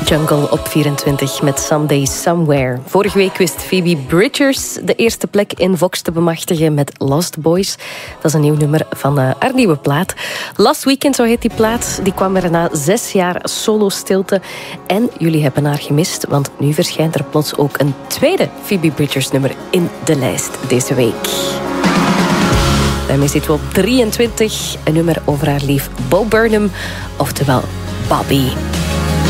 Jungle op 24 met Someday Somewhere. Vorige week wist Phoebe Bridgers de eerste plek in Vox te bemachtigen met Lost Boys. Dat is een nieuw nummer van haar nieuwe plaat. Last Weekend, zo heet die plaat. Die kwam er na 6 jaar solo-stilte. En jullie hebben haar gemist, want nu verschijnt er plots ook een tweede Phoebe Bridgers nummer in de lijst deze week. Daarmee zitten we op 23. Een nummer over haar lief Bo Burnham, oftewel Bobby.